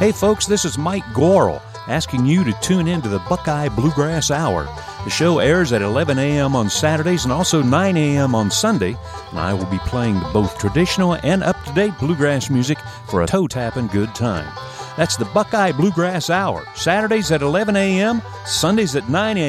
Hey folks, this is Mike Gorel asking you to tune in to the Buckeye Bluegrass Hour. The show airs at 11 a.m. on Saturdays and also 9 a.m. on Sunday, and I will be playing both traditional and up-to-date bluegrass music for a toe-tapping good time. That's the Buckeye Bluegrass Hour, Saturdays at 11 a.m., Sundays at 9 a.m.